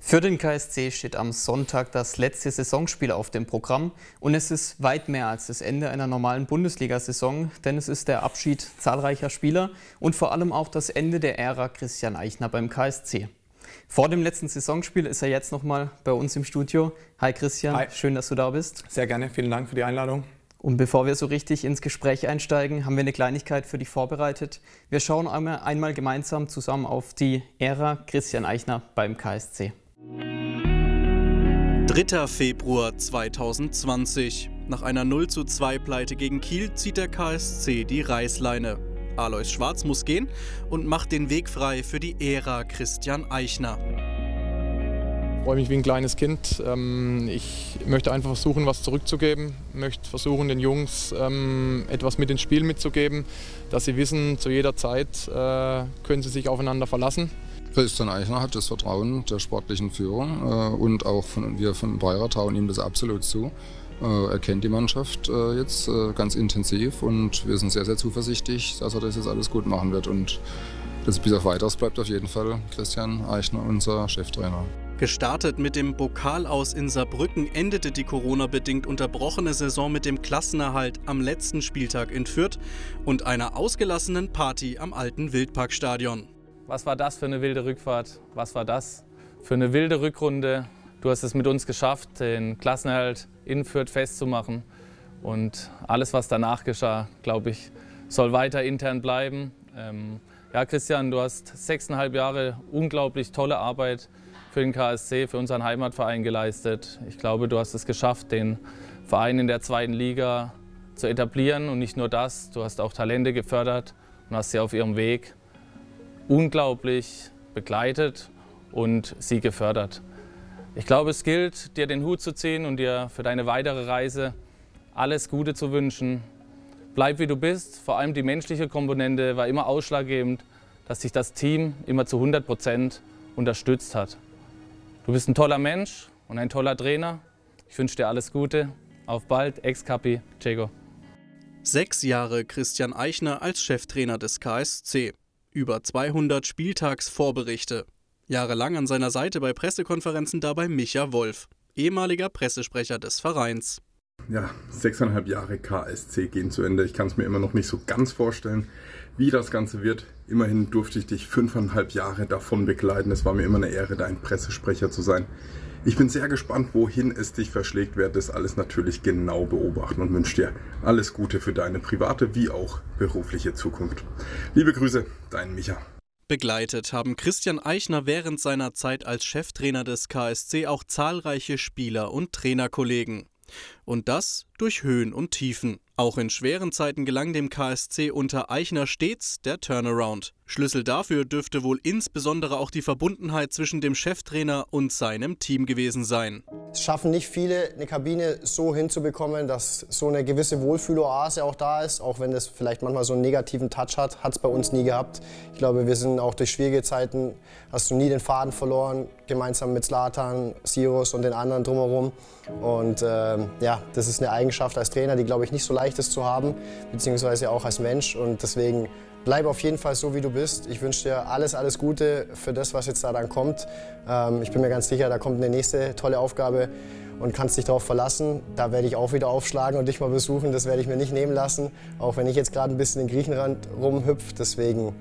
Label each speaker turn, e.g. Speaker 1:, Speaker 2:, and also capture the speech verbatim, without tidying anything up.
Speaker 1: Für den K S C steht am Sonntag das letzte Saisonspiel auf dem Programm und es ist weit mehr als das Ende einer normalen Bundesliga-Saison, denn es ist der Abschied zahlreicher Spieler und vor allem auch das Ende der Ära Christian Eichner beim K S C. Vor dem letzten Saisonspiel ist er jetzt nochmal bei uns im Studio. Hi Christian, Hi. Schön, dass du da bist.
Speaker 2: Sehr gerne, vielen Dank für die Einladung.
Speaker 1: Und bevor wir so richtig ins Gespräch einsteigen, haben wir eine Kleinigkeit für dich vorbereitet. Wir schauen einmal, einmal gemeinsam zusammen auf die Ära Christian Eichner beim K S C.
Speaker 3: dritter Februar zweitausendzwanzig. Nach einer null zu zwei Pleite gegen Kiel zieht der K S C die Reißleine. Alois Schwarz muss gehen und macht den Weg frei für die Ära Christian Eichner.
Speaker 2: Ich freue mich wie ein kleines Kind. Ich möchte einfach versuchen, was zurückzugeben. Ich möchte versuchen, den Jungs etwas mit ins Spiel mitzugeben, dass sie wissen, zu jeder Zeit können sie sich aufeinander verlassen.
Speaker 4: Christian Eichner hat das Vertrauen der sportlichen Führung und auch von, wir von Bayer trauen ihm das absolut zu. Er kennt die Mannschaft jetzt ganz intensiv und wir sind sehr, sehr zuversichtlich, dass er das jetzt alles gut machen wird. Und das bis auf Weiteres bleibt auf jeden Fall Christian Eichner unser Cheftrainer.
Speaker 3: Gestartet mit dem Pokal aus in Saarbrücken endete die Corona-bedingt unterbrochene Saison mit dem Klassenerhalt am letzten Spieltag in Fürth und einer ausgelassenen Party am alten Wildparkstadion.
Speaker 5: Was war das für eine wilde Rückfahrt? Was war das für eine wilde Rückrunde? Du hast es mit uns geschafft, den Klassenerhalt in Fürth festzumachen. Und alles, was danach geschah, glaube ich, soll weiter intern bleiben. Ähm, ja, Christian, du hast sechseinhalb Jahre unglaublich tolle Arbeit für den K S C, für unseren Heimatverein geleistet. Ich glaube, du hast es geschafft, den Verein in der zweiten Liga zu etablieren. Und nicht nur das, du hast auch Talente gefördert und hast sie auf ihrem Weg unglaublich begleitet und sie gefördert. Ich glaube, es gilt, dir den Hut zu ziehen und dir für deine weitere Reise alles Gute zu wünschen. Bleib wie du bist, vor allem die menschliche Komponente war immer ausschlaggebend, dass dich das Team immer zu hundert Prozent unterstützt hat. Du bist ein toller Mensch und ein toller Trainer. Ich wünsche dir alles Gute. Auf bald, Ex-Capi, Diego.
Speaker 3: Sechs Jahre Christian Eichner als Cheftrainer des K S C. Über zweihundert Spieltagsvorberichte. Jahrelang an seiner Seite bei Pressekonferenzen dabei Micha Wolf, ehemaliger Pressesprecher des Vereins.
Speaker 6: Ja, sechseinhalb Jahre K S C gehen zu Ende. Ich kann es mir immer noch nicht so ganz vorstellen, wie das Ganze wird. Immerhin durfte ich dich fünfeinhalb Jahre davon begleiten. Es war mir immer eine Ehre, dein Pressesprecher zu sein. Ich bin sehr gespannt, wohin es dich verschlägt. Werde das alles natürlich genau beobachten und wünsche dir alles Gute für deine private wie auch berufliche Zukunft. Liebe Grüße, dein Micha.
Speaker 3: Begleitet haben Christian Eichner während seiner Zeit als Cheftrainer des K S C auch zahlreiche Spieler und Trainerkollegen. Und das durch Höhen und Tiefen. Auch in schweren Zeiten gelang dem K S C unter Eichner stets der Turnaround. Schlüssel dafür dürfte wohl insbesondere auch die Verbundenheit zwischen dem Cheftrainer und seinem Team gewesen sein.
Speaker 7: Es schaffen nicht viele, eine Kabine so hinzubekommen, dass so eine gewisse Wohlfühloase auch da ist. Auch wenn das vielleicht manchmal so einen negativen Touch hat, hat es bei uns nie gehabt. Ich glaube, wir sind auch durch schwierige Zeiten, hast du nie den Faden verloren, gemeinsam mit Zlatan, Sirus und den anderen drumherum. Und äh, ja, das ist eine Eigenschaft als Trainer, die, glaube ich, nicht so leicht ist zu haben, beziehungsweise auch als Mensch. Und deswegen bleib auf jeden Fall so, wie du bist. Ich wünsche dir alles, alles Gute für das, was jetzt da dann kommt. Ähm, ich bin mir ganz sicher, da kommt eine nächste tolle Aufgabe und kannst dich darauf verlassen. Da werde ich auch wieder aufschlagen und dich mal besuchen. Das werde ich mir nicht nehmen lassen, auch wenn ich jetzt gerade ein bisschen in Griechenland rumhüpfe. Deswegen